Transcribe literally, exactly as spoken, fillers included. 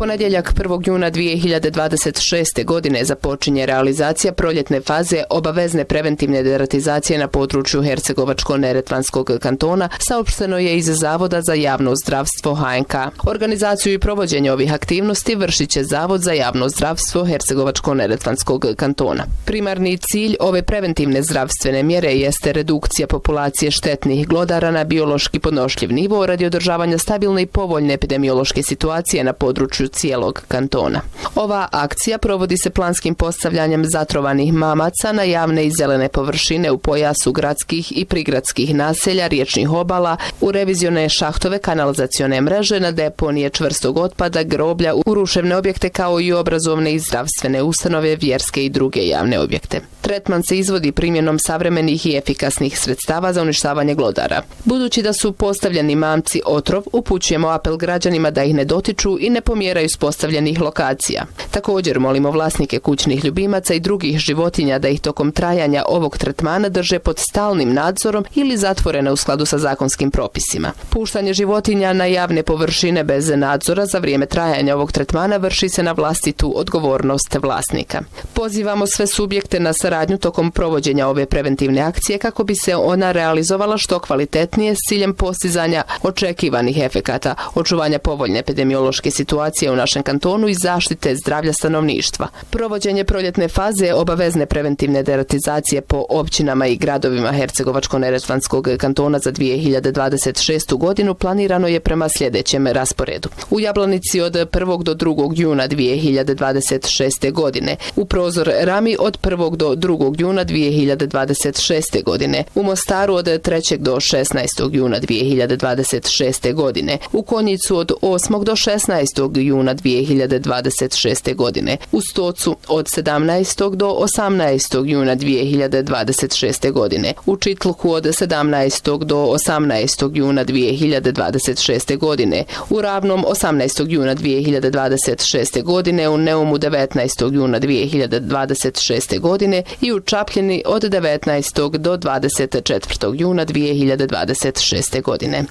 ponedjeljak prvog juna dvije hiljade dvadeset šeste. godine započinje realizacija proljetne faze obavezne preventivne deratizacije na području Hercegovačko-neretvanskog kantona, saopšteno je iz Zavoda za javno zdravstvo H N K. Organizaciju i provođenje ovih aktivnosti vršit će Zavod za javno zdravstvo Hercegovačko-neretvanskog kantona. Primarni cilj ove preventivne zdravstvene mjere jeste redukcija populacije štetnih glodara na biološki podnošljiv nivo radi održavanja stabilne i povoljne epidemiološke situacije na području cijelog kantona. Ova akcija provodi se planskim postavljanjem zatrovanih mamaca na javne i zelene površine u pojasu gradskih i prigradskih naselja, riječnih obala, u revizione šahtove kanalizacione mreže, na deponije čvrstog otpada, groblja, u ruševne objekte kao i obrazovne i zdravstvene ustanove, vjerske i druge javne objekte. Tretman se izvodi primjenom savremenih i efikasnih sredstava za uništavanje glodara. Budući da su postavljeni mamci otrov, upućujemo apel građanima da ih ne dotiču i ne pomjeraju s postavljenih lokacija. Također molimo vlasnike kućnih ljubimaca i drugih životinja da ih tokom trajanja ovog tretmana drže pod stalnim nadzorom ili zatvorene u skladu sa zakonskim propisima. Puštanje životinja na javne površine bez nadzora za vrijeme trajanja ovog tretmana vrši se na vlastitu odgovornost vlasnika. Pozivamo sve subjekte na saradnju tokom provođenja ove preventivne akcije kako bi se ona realizovala što kvalitetnije s ciljem postizanja očekivanih efekata, očuvanja povoljne epidemiološke situacije u našem kantonu i zaštite zdravlja stanovništva. Provođenje proljetne faze obavezne preventivne deratizacije po općinama i gradovima Hercegovačko-neretvanskog kantona za dvije hiljade dvadeset šestu. godinu planirano je prema sljedećem rasporedu. U Jablanici od prvog do drugog juna dvije hiljade dvadeset šeste. godine, u Prozor Rami od prvog do drugog juna dvije hiljade dvadeset šeste. godine, u Mostaru od trećeg do šesnaestog juna dvije hiljade dvadeset šeste. godine, u Konjicu od osmog do šesnaestog juna dvije hiljade dvadeset šeste. godine, u Stocu od sedamnaestog do osamnaestog juna dvije hiljade dvadeset šeste. godine, u Čitluku od sedamnaestog do osamnaestog juna dvije hiljade dvadeset šeste. godine, u Ravnom osamnaestog juna dvije hiljade dvadeset šeste. godine, u Neumu devetnaestog juna dvije hiljade dvadeset šeste. godine i u Čapljini od devetnaestog do dvadeset četvrtog juna dvije hiljade dvadeset šeste. godine.